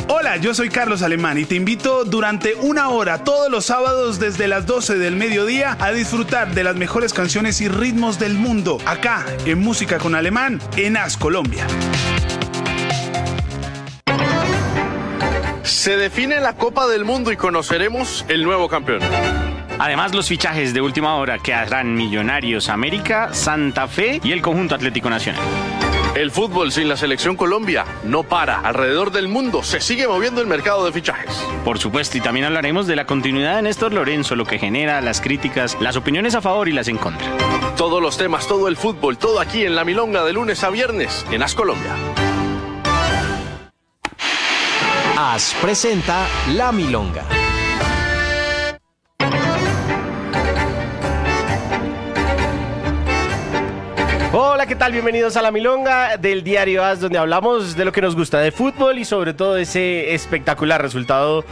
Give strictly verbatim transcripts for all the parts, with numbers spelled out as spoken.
Hola, yo soy Carlos Alemán y te invito durante una hora todos los sábados desde las doce del mediodía a disfrutar de las mejores canciones y ritmos del mundo, acá en Música con Alemán, en As Colombia. Se define la Copa del Mundo y conoceremos el nuevo campeón. Además, los fichajes de última hora que harán Millonarios América, Santa Fe y el conjunto Atlético Nacional. El fútbol sin la selección Colombia no para. Alrededor del mundo se sigue moviendo el mercado de fichajes. Por supuesto, y también hablaremos de la continuidad de Néstor Lorenzo, lo que genera las críticas, las opiniones a favor y las en contra. Todos los temas, todo el fútbol, todo aquí en La Milonga de lunes a viernes en As Colombia. As presenta La Milonga. Hola, ¿qué tal? Bienvenidos a La Milonga del diario As, donde hablamos de lo que nos gusta de fútbol y sobre todo ese espectacular resultado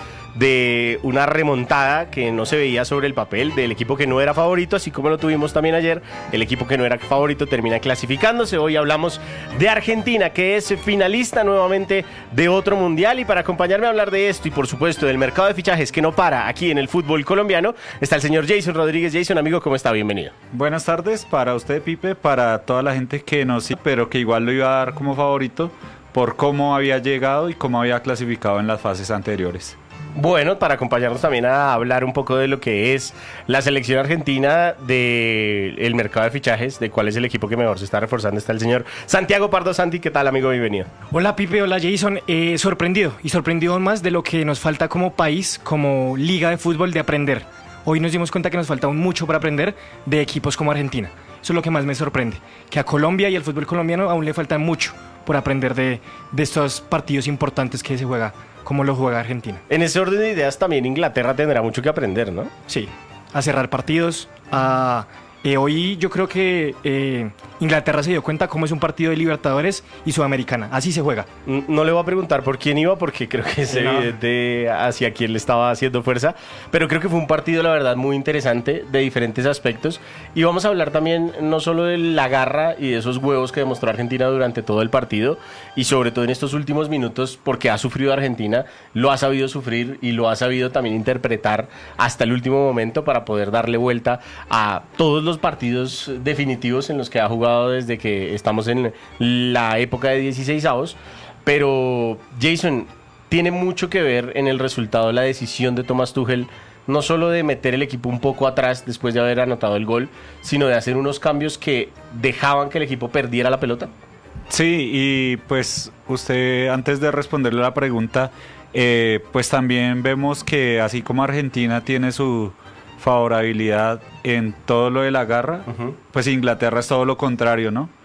de una remontada que no se veía sobre el papel del equipo que no era favorito, así como lo tuvimos también ayer. El equipo que no era favorito termina clasificándose. Hoy hablamos de Argentina, que es finalista nuevamente de otro mundial, y para acompañarme a hablar de esto y por supuesto del mercado de fichajes que no para aquí en el fútbol colombiano, está el señor Jason Rodríguez. Jason, amigo, ¿cómo está? Bienvenido. Buenas tardes para usted, Pipe, para toda la gente que nos sigue, pero que igual lo iba a dar como favorito por cómo había llegado y cómo había clasificado en las fases anteriores. Bueno, para acompañarnos también a hablar un poco de lo que es la selección argentina, del mercado de fichajes, de cuál es el equipo que mejor se está reforzando, está el señor Santiago Pardo. Santi, ¿qué tal, amigo? Bienvenido. Hola, Pipe, hola, Jason. Eh, sorprendido, y sorprendido más de lo que nos falta como país, como liga de fútbol, de aprender. Hoy nos dimos cuenta que nos falta aún mucho para aprender de equipos como Argentina. Eso es lo que más me sorprende, que a Colombia y al fútbol colombiano aún le falta mucho por aprender de, de estos partidos importantes que se juega, como lo juega Argentina. En ese orden de ideas también Inglaterra tendrá mucho que aprender, ¿no? Sí, a cerrar partidos, a... Eh, hoy yo creo que eh, Inglaterra se dio cuenta cómo es un partido de Libertadores y Sudamericana. Así se juega. No le voy a preguntar por quién iba, porque creo que es no. evidente hacia quién le estaba haciendo fuerza. Pero creo que fue un partido, la verdad, muy interesante de diferentes aspectos. Y vamos a hablar también no solo de la garra y de esos huevos que demostró Argentina durante todo el partido, y sobre todo en estos últimos minutos, porque ha sufrido Argentina, lo ha sabido sufrir y lo ha sabido también interpretar hasta el último momento para poder darle vuelta a todos los los partidos definitivos en los que ha jugado desde que estamos en la época de dieciseisavos. Pero Jason, tiene mucho que ver en el resultado la decisión de Thomas Tuchel, no solo de meter el equipo un poco atrás después de haber anotado el gol, sino de hacer unos cambios que dejaban que el equipo perdiera la pelota. Sí, y pues usted, antes de responderle la pregunta, eh, pues también vemos que así como Argentina tiene su favorabilidad en todo lo de la garra, uh-huh. pues Inglaterra es todo lo contrario, ¿no?